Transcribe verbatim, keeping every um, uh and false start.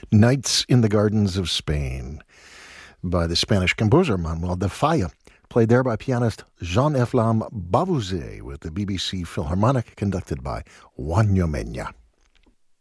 Nights in the Gardens of Spain by the Spanish composer Manuel de Falla, played there by pianist Jean-Efflam Bavouzet with the B B C Philharmonic, conducted by Juan Ñomena.